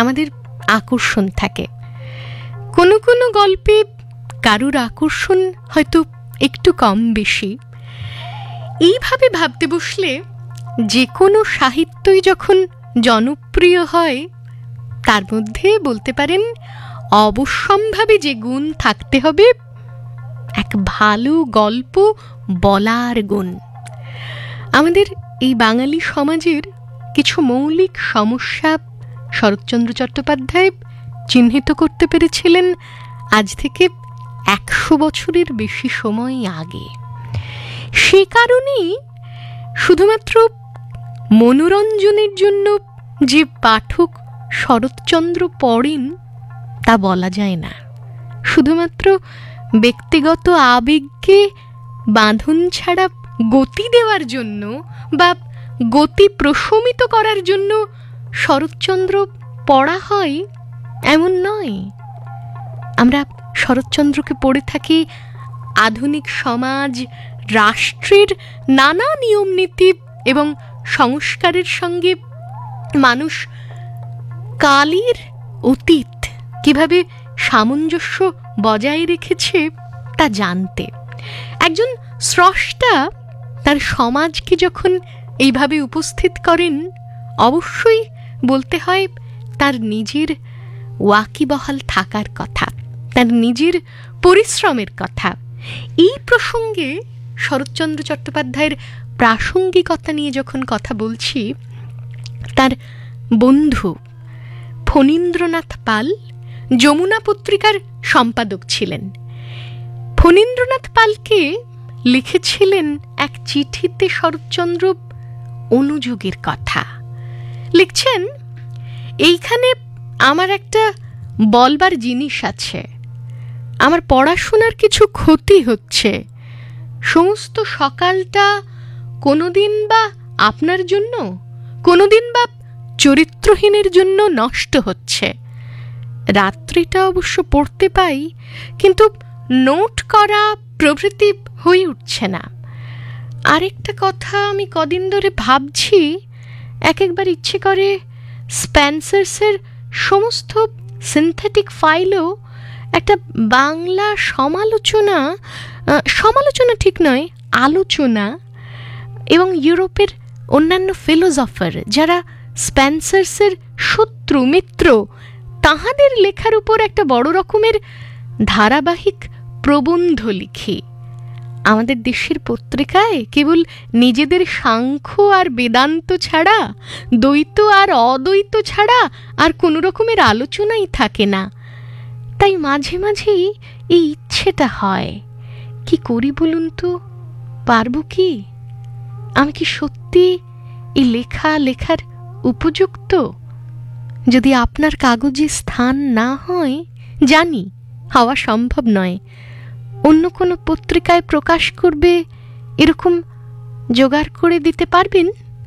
আমাদের আকর্ষণ থাকে। কোনো কোনো গল্পে কারুর আকর্ষণ হয়তো একটু কম বেশি। এইভাবে ভাবতে বসলে যে কোনো সাহিত্যই যখন জনপ্রিয় হয়, তার মধ্যে বলতে পারেন অবশ্যম্ভাবী যে গুণ থাকতে হবে, এক ভালো গল্প বলার গুণ। আমাদের এই বাঙালি সমাজের কিছু মৌলিক সমস্যা শরৎচন্দ্র চট্টোপাধ্যায় চিহ্নিত করতে পেরেছিলেন আজ থেকে 100 বছরের বেশি সময় আগে। সে কারণেই শুধুমাত্র মনোরঞ্জনের জন্য যে পাঠক শরৎচন্দ্র পড়েন তা বলা যায় না। শুধুমাত্র ব্যক্তিগত আবেগকে বাঁধন ছাড়া গতি দেওয়ার জন্য বা গতি প্রশমিত করার জন্য শরৎচন্দ্র পড়া হয় এমন নয়। আমরা শরৎচন্দ্রকে পড়ে থাকি আধুনিক সমাজ, রাষ্ট্রের নানা নিয়ম নীতি এবং সংস্কারের সঙ্গে মানুষ কালের অতীত কিভাবে সামঞ্জস্য বজায় রেখেছে তা জানতে। একজন স্রষ্টা তার সমাজকে যখন এইভাবে উপস্থিত করেন, অবশ্যই বলতে হয় তার নিজের ওয়াকিবহাল থাকার কথা, তার নিজের পরিশ্রমের কথা। এই প্রসঙ্গে শরৎচন্দ্র চট্টোপাধ্যায়ের প্রাসঙ্গিকতা নিয়ে যখন কথা বলছি, তার বন্ধু ফণীন্দ্রনাথ পাল যমুনা পত্রিকার সম্পাদক ছিলেন। ফণীন্দ্রনাথ পালকে লিখেছিলেন এক চিঠিতে শরৎচন্দ্র অনুযোগের কথা। লিখছেন, এইখানে আমার একটা বলবার জিনিস আছে। আমার পড়াশোনার কিছু ক্ষতি হচ্ছে। সমস্ত সকালটা কোনোদিন বা আপনার জন্য, কোনোদিন বা চরিত্রহীনের জন্য নষ্ট হচ্ছে। রাত্রিটা অবশ্য পড়তে পাই, কিন্তু নোট করা প্রভৃতি হয়ে উঠছে না। আরেকটা কথা আমি কদিন ধরে ভাবছি, এক একবার ইচ্ছে করে স্পেন্সার্সের সমস্ত সিনথেটিক ফাইলেও একটা বাংলা সমালোচনা ঠিক নয়, আলোচনা, এবং ইউরোপের অন্যান্য ফিলোসফার যারা স্পেন্সার্সের শত্রু মিত্র, তাহাদের লেখার উপর একটা বড় রকমের ধারাবাহিক প্রবন্ধ লিখি। আমাদের দেশের পত্রিকায় কেবল নিজেদের সাংখ্য আর বেদান্ত ছাড়া, দ্বৈত আর অদ্বৈত ছাড়া আর কোনো রকমের আলোচনাই থাকে না। তাই মাঝে মাঝেই এই ইচ্ছেটা হয়, কি করি বলুন তো, পারবো কি? আমি কি সত্যি এই লেখার উপযুক্ত? যদি আপনার কাগজে স্থান না হয়, জানি হওয়া সম্ভব নয়, অন্য কোনো পত্রিকায় প্রকাশ করবে এরকম জোগাড় করে দিতে পারবেন?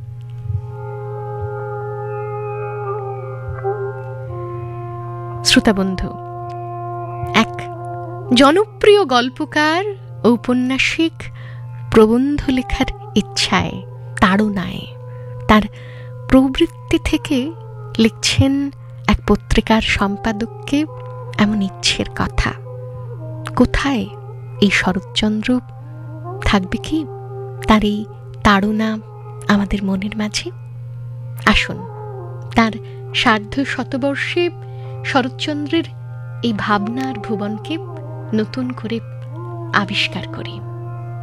শ্রোতাবন্ধু, এক জনপ্রিয় গল্পকার, ঔপন্যাসিক প্রবন্ধ লেখার ইচ্ছায়, তাড়নায়, তার প্রবৃত্তি থেকে লিখছেন এক পত্রিকার সম্পাদককে এমন ইচ্ছের কথা। কোথায় এই শরৎচন্দ্র থাকবে কি তার এই তাড়না আমাদের মনের মাঝে? আসুন তার সার্ধ শতবর্ষে শরৎচন্দ্রের এই ভাবনার ভুবনকে নতুন করে আবিষ্কার করি।